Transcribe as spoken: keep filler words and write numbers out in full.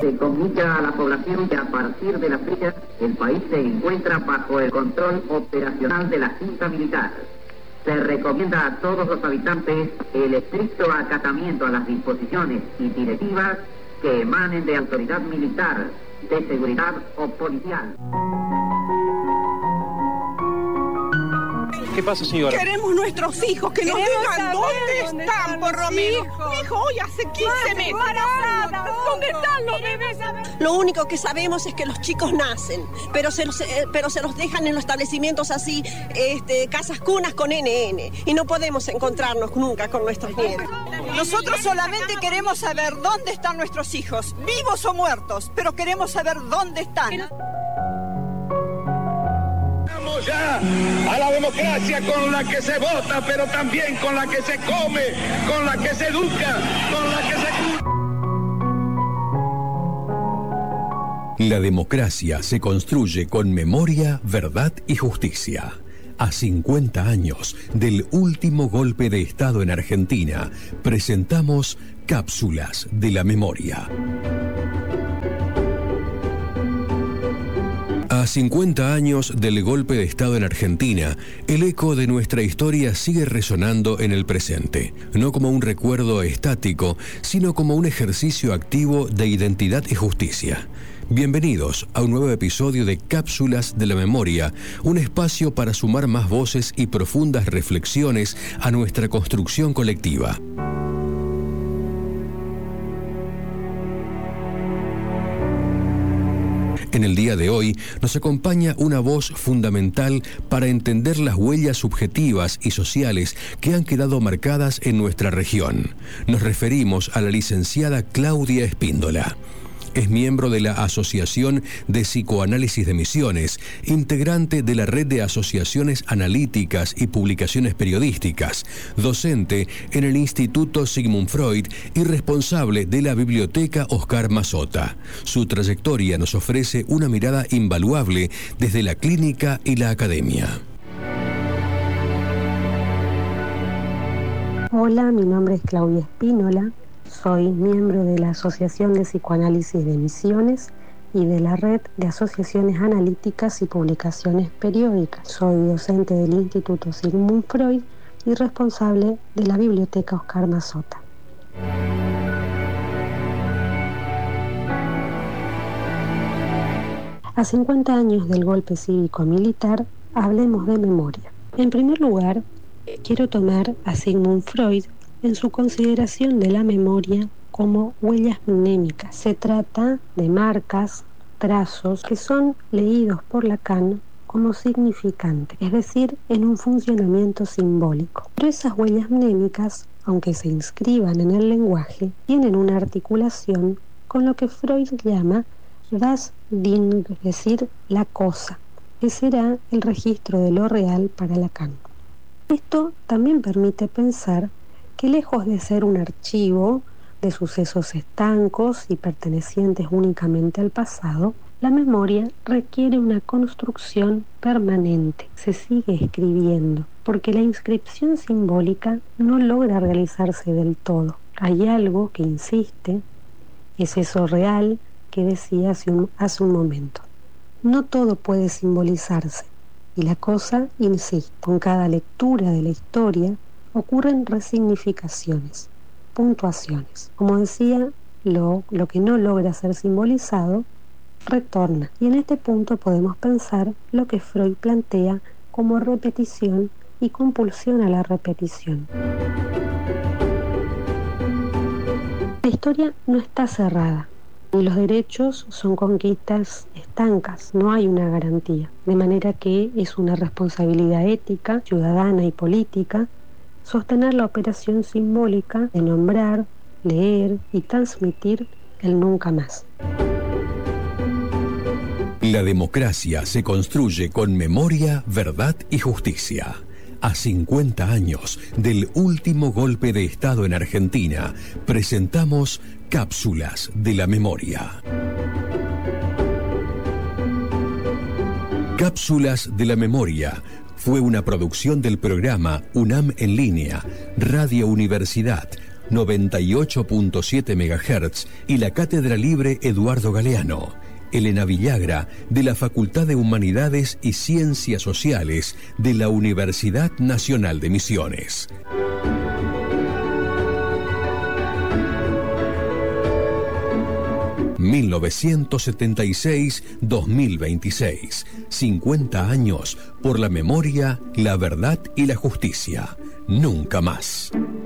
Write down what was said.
Se comunica a la población que a partir de la fecha el país se encuentra bajo el control operacional de la Junta Militar. Se recomienda a todos los habitantes el estricto acatamiento a las disposiciones y directivas que emanen de autoridad militar, de seguridad o policial. ¿Qué pasa, señora? Queremos nuestros hijos, que nos digan dónde están, están por Romero. Mi hijo hoy hace quince meses. ¿Dónde están los bebés? Lo único que sabemos es que los chicos nacen, pero se los, eh, pero se los dejan en los establecimientos así, este, casas cunas con N N, y no podemos encontrarnos nunca con nuestros nietos. Nosotros solamente queremos saber dónde están nuestros hijos, vivos o muertos, pero queremos saber dónde están. Ya a la democracia con la que se vota, pero también con la que se come, con la que se educa, con la que se... La democracia se construye con memoria, verdad y justicia. A cincuenta años del último golpe de Estado en Argentina, presentamos Cápsulas de la Memoria. A cincuenta años del golpe de Estado en Argentina, el eco de nuestra historia sigue resonando en el presente, no como un recuerdo estático, sino como un ejercicio activo de identidad y justicia. Bienvenidos a un nuevo episodio de Cápsulas de la Memoria, un espacio para sumar más voces y profundas reflexiones a nuestra construcción colectiva. En el día de hoy nos acompaña una voz fundamental para entender las huellas subjetivas y sociales que han quedado marcadas en nuestra región. Nos referimos a la licenciada Claudia Espíndola. Es miembro de la Asociación de Psicoanálisis de Misiones, integrante de la Red de Asociaciones Analíticas y Publicaciones Periodísticas, docente en el Instituto Sigmund Freud y responsable de la Biblioteca Oscar Mazota. Su trayectoria nos ofrece una mirada invaluable desde la clínica y la academia. Hola, mi nombre es Claudia Espíndola. Soy miembro de la Asociación de Psicoanálisis de Misiones y de la Red de Asociaciones Analíticas y Publicaciones Periódicas. Soy docente del Instituto Sigmund Freud y responsable de la Biblioteca Oscar Mazota. A cincuenta años del golpe cívico-militar, hablemos de memoria. En primer lugar, quiero tomar a Sigmund Freud en su consideración de la memoria como huellas mnémicas. Se trata de marcas, trazos que son leídos por Lacan como significantes, es decir, en un funcionamiento simbólico. Pero esas huellas mnémicas, aunque se inscriban en el lenguaje, tienen una articulación con lo que Freud llama das Ding, es decir, la cosa, que será el registro de lo real para Lacan. Esto también permite pensar que lejos de ser un archivo de sucesos estancos y pertenecientes únicamente al pasado, la memoria requiere una construcción permanente. Se sigue escribiendo, porque la inscripción simbólica no logra realizarse del todo. Hay algo que insiste, es eso real que decía hace un, hace un momento. No todo puede simbolizarse, y la cosa insiste. Con cada lectura de la historia, ocurren resignificaciones, puntuaciones. Como decía, lo, lo que no logra ser simbolizado, retorna. Y en este punto podemos pensar lo que Freud plantea como repetición y compulsión a la repetición. La historia no está cerrada, y los derechos son conquistas estancas, no hay una garantía. De manera que es una responsabilidad ética, ciudadana y política sostener la operación simbólica de nombrar, leer y transmitir el nunca más. La democracia se construye con memoria, verdad y justicia. A cincuenta años del último golpe de Estado en Argentina, presentamos Cápsulas de la Memoria. Cápsulas de la Memoria fue una producción del programa UNAM en línea, Radio Universidad, noventa y ocho punto siete megahertz y la Cátedra Libre Eduardo Galeano. Elena Villagra, de la Facultad de Humanidades y Ciencias Sociales de la Universidad Nacional de Misiones. mil novecientos setenta y seis a dos mil veintiséis. cincuenta años por la memoria, la verdad y la justicia. Nunca más.